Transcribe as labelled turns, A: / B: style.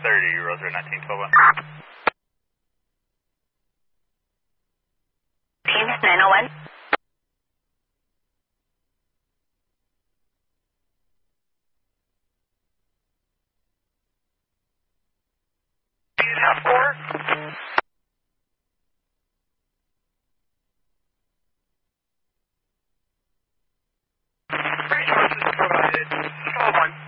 A: 30, Rosary 1912.
B: Team 901.
C: Half core. Resources provided. 12-1.